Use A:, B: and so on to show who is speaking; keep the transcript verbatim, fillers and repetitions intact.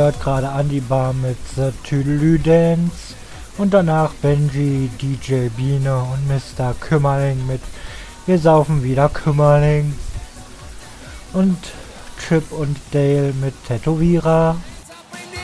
A: hört gerade Andy Bar mit The Tüdelü Dance und danach Benji, D J Biene und Mister Kümmerling mit Wir saufen wieder Kümmerling und Chip und Dale mit Tätowierer.